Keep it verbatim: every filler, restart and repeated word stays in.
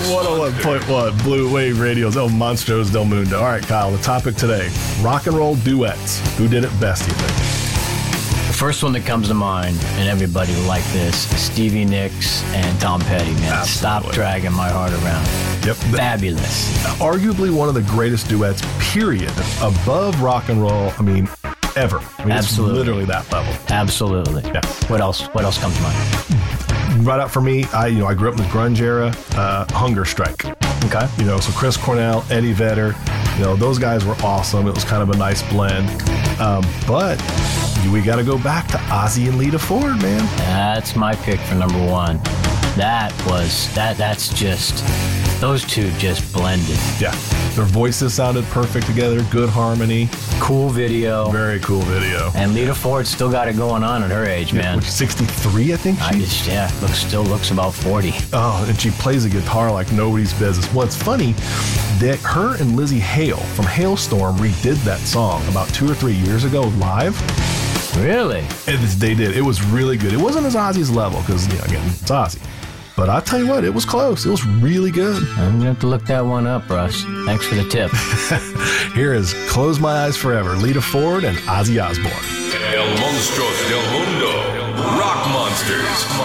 one oh one point one Blue Wave Radio's El Monstros del Mundo. All right, Kyle, the topic today, rock and roll duets. Who did it best, do you think? The first one that comes to mind, and everybody will like this, is Stevie Nicks and Tom Petty, man. Absolutely. Stop Dragging My Heart Around. Yep. Fabulous. Arguably one of the greatest duets, period. Above rock and roll, I mean, ever. I mean, Absolutely. It's literally that level. Absolutely. Yeah. What else? What else comes to mind? Right out for me, I you know I grew up in the grunge era, uh, Hunger Strike. Okay. You know, so Chris Cornell, Eddie Vedder, you know, those guys were awesome. It was kind of a nice blend. Um, but we got to go back to Ozzy and Lita Ford, man. That's my pick for number one. That was that. That's just those two just blended. Yeah, their voices sounded perfect together. Good harmony. Cool video. Very cool video. And Lita Ford still got it going on at her age, man. Which, sixty-three, I think. I She, just yeah, looks still looks about forty. oh, and she plays a guitar like nobody's business. Well, it's funny that her and Lizzie Hale from Hailstorm redid that song about two or three years ago live. Really? And they did. It was really good. It wasn't as Ozzy's level because, you know, again, it's Ozzy. But I'll tell you what, it was close. It was really good. I'm going to have to look that one up, Russ. Thanks for the tip. Here is Close My Eyes Forever, Lita Ford and Ozzy Osbourne. El Monstros del Mundo. Rock Monsters.